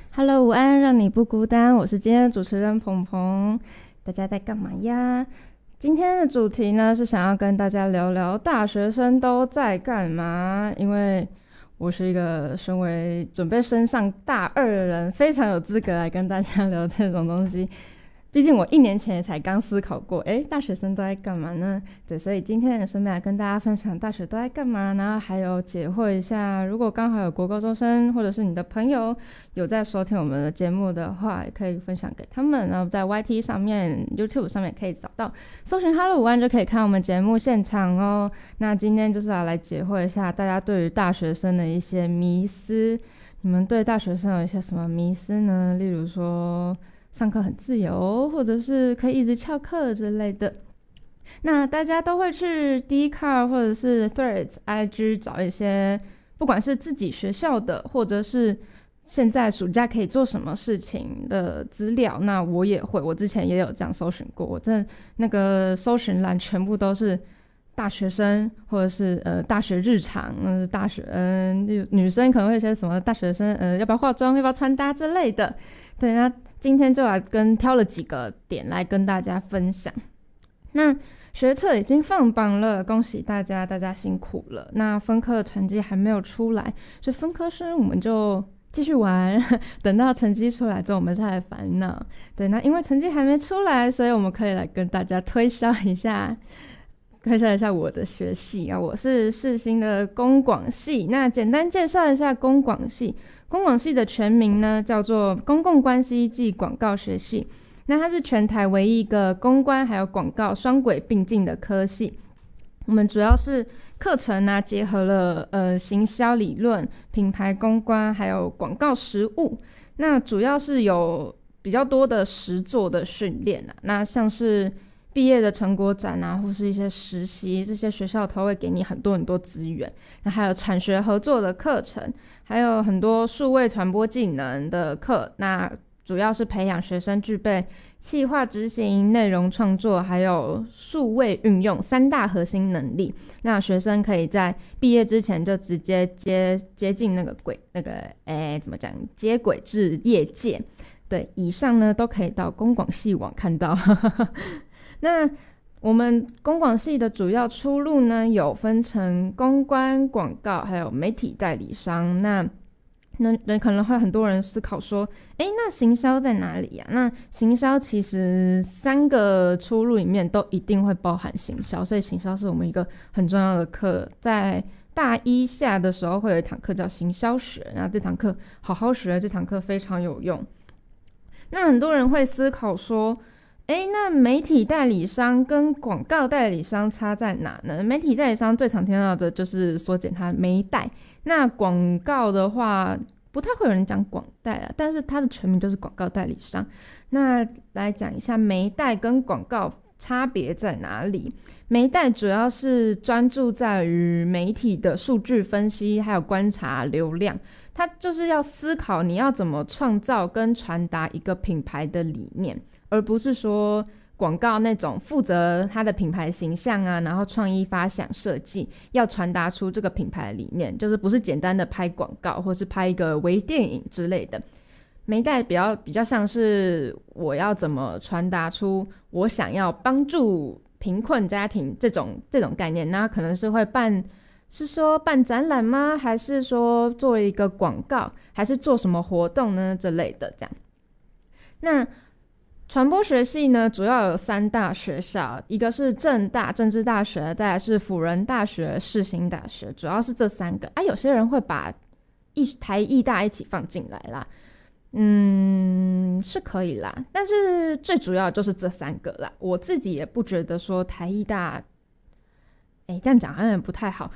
Hello，午安，让你不孤单。我是今天的主持人鹏鹏。大家在干嘛呀？今天的主题呢是想要跟大家聊聊大学生都在干嘛。因为我是一个身为准备升上大二的人，非常有资格来跟大家聊这种东西。毕竟我1年前也才刚思考过，大学生都在干嘛呢？对，所以今天也顺便来跟大家分享大学都在干嘛，然后还有解惑一下，如果刚好有国高中生或者是你的朋友有在收听我们的节目的话，也可以分享给他们。然后在 YT 上面、YouTube 上面可以找到，搜寻 Hello 午安就可以看我们节目现场哦。那今天就是要来解惑一下大家对于大学生的一些迷思。你们对大学生有一些什么迷思呢？例如说上课很自由，或者是可以一直翘课之类的。那大家都会去 Dcard 或者是 Threads、IG 找一些不管是自己学校的，或者是现在暑假可以做什么事情的资料。那我也会，我之前也有这样搜寻过，我真的那个搜寻栏全部都是大学生，或者是大学日常，大学女生可能会有些什么大学生要不要化妆，要不要穿搭之类的。对，那今天就来挑了几个点来跟大家分享。那学测已经放榜了，恭喜大家，大家辛苦了。那分科的成绩还没有出来，所以分科生我们就继续玩，等到成绩出来之后我们再来烦恼。对，那因为成绩还没出来，所以我们可以来跟大家推销一下我的学系啊，我是世新的公广系。那简单介绍一下公广系。公广系的全名呢叫做公共关系暨广告学系。那它是全台唯一一个公关还有广告双轨并进的科系。我们主要是课程啊结合了行销理论、品牌公关还有广告实务。那主要是有比较多的实作的训练啊，那像是毕业的成果展啊，或是一些实习，这些学校都会给你很多很多资源。那还有产学合作的课程，还有很多数位传播技能的课。那主要是培养学生具备企划执行、内容创作还有数位运用3大核心能力。那学生可以在毕业之前就直接接近怎么讲，接轨至业界。对，以上呢都可以到公广系网看到。那我们公广系的主要出路呢，有分成公关、广告还有媒体代理商。那可能会很多人思考说，那行销在哪里啊？那行销其实3个出路里面都一定会包含行销，所以行销是我们一个很重要的课。在大一下的时候会有一堂课叫行销学，那这堂课好好学，这堂课非常有用。那很多人会思考说，那媒体代理商跟广告代理商差在哪呢？媒体代理商最常听到的就是缩减它媒代，那广告的话不太会有人讲广代啊，但是它的全名就是广告代理商。那来讲一下媒代跟广告差别在哪里。媒代主要是专注在于媒体的数据分析还有观察流量，它就是要思考你要怎么创造跟传达一个品牌的理念，而不是说广告那种负责它的品牌形象啊，然后创意发想设计，要传达出这个品牌的理念，就是不是简单的拍广告或是拍一个微电影之类的。媒代比较像是我要怎么传达出我想要帮助贫困家庭这种概念。那可能是会办展览吗？还是说做一个广告，还是做什么活动呢之类的这样。那传播学系呢，主要有3大学校，一个是政大政治大学，再来是辅仁大学、世新大学，主要是这3个啊。有些人会把台艺大一起放进来啦，是可以啦，但是最主要就是这3个啦。我自己也不觉得说台艺大这样讲好像不太好。